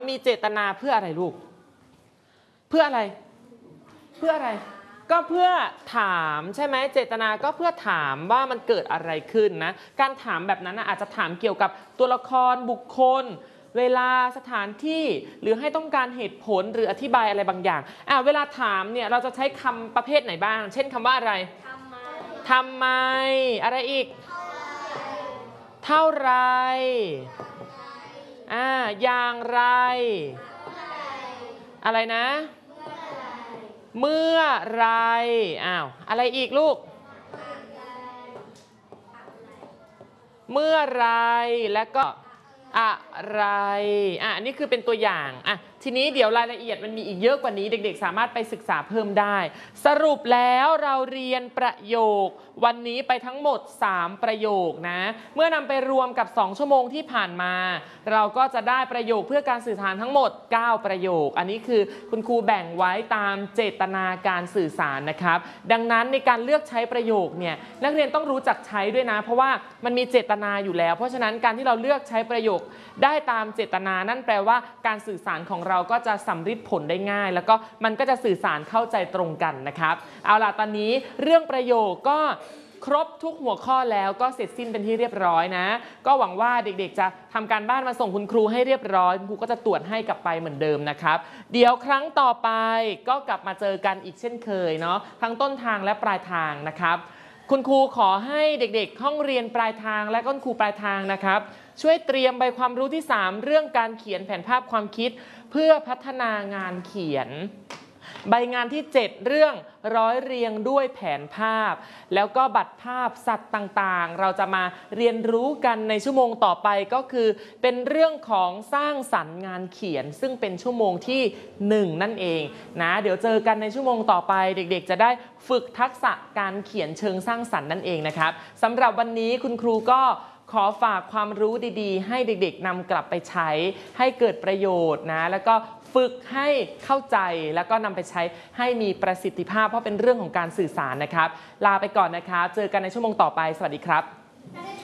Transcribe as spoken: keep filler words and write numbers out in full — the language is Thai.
มีเจตนาเพื่ออะไรลูกเพื่ออะไรเพื่ออะไรก็เพื่อถามใช่ไหมเจตนาก็เพื่อถามว่ามันเกิดอะไรขึ้นนะการถามแบบนั้นอาจจะถามเกี่ยวกับตัวละครบุคคลเวลาสถานที่หรือให้ต้องการเหตุผลหรืออธิบายอะไรบางอย่างอ่ะเวลาถามเนี่ยเราจะใช้คำประเภทไหนบ้างเช่นคำว่าอะไรทำไมอะไรอีกเท่าไรอ่าอย่างไรอะไรนะเมื่อไรอ้าวอะไรอีกลูกเมื่อไรแล้วก็อะไรอ่ะอันนี้คือเป็นตัวอย่างอ่ะทีนี้เดี๋ยวรายละเอียดมันมีอีกเยอะกว่านี้เด็กๆสามารถไปศึกษาเพิ่มได้สรุปแล้วเราเรียนประโยควันนี้ไปทั้งหมดสามประโยคนะเมื่อนำไปรวมกับสองชั่วโมงที่ผ่านมาเราก็จะได้ประโยคเพื่อการสื่อสารทั้งหมดเก้าประโยคอันนี้คือคุณครูแบ่งไว้ตามเจตนาการสื่อสารนะครับดังนั้นในการเลือกใช้ประโยคเนี่ยนักเรียนต้องรู้จักใช้ด้วยนะเพราะว่ามันมีเจตนาอยู่แล้วเพราะฉะนั้นการที่เราเลือกใช้ประโยคได้ตามเจตนานั่นแปลว่าการสื่อสารของเราก็จะสำฤทธิ์ผลได้ง่ายแล้วก็มันก็จะสื่อสารเข้าใจตรงกันนะครับเอาล่ะตอนนี้เรื่องประโยคก็ครบทุกหัวข้อแล้วก็เสร็จสิ้นเป็นที่เรียบร้อยนะก็หวังว่าเด็กๆจะทำการบ้านมาส่งคุณครูให้เรียบร้อยคุณครูก็จะตรวจให้กลับไปเหมือนเดิมนะครับเดี๋ยวครั้งต่อไปก็กลับมาเจอกันอีกเช่นเคยเนาะทั้งต้นทางและปลายทางนะครับคุณครูขอให้เด็กๆห้องเรียนปลายทางและคุณครูปลายทางนะครับช่วยเตรียมใบความรู้ที่สามเรื่องการเขียนแผนภาพความคิดเพื่อพัฒนางานเขียนใบงานที่เจ็ดเรื่องร้อยเรียงด้วยแผนภาพแล้วก็บัตรภาพสัตว์ต่างๆเราจะมาเรียนรู้กันในชั่วโมงต่อไปก็คือเป็นเรื่องของสร้างสรรค์งานเขียนซึ่งเป็นชั่วโมงที่หนึ่งนั่นเองนะเดี๋ยวเจอกันในชั่วโมงต่อไปเด็กๆจะได้ฝึกทักษะการเขียนเชิงสร้างสรรค์นั่นเองนะครับสำหรับวันนี้คุณครูก็ขอฝากความรู้ดีๆให้เด็กๆนำกลับไปใช้ให้เกิดประโยชน์นะแล้วก็ฝึกให้เข้าใจแล้วก็นำไปใช้ให้มีประสิทธิภาพเพราะเป็นเรื่องของการสื่อสารนะครับลาไปก่อนนะคะเจอกันในชั่วโมงต่อไปสวัสดีครับ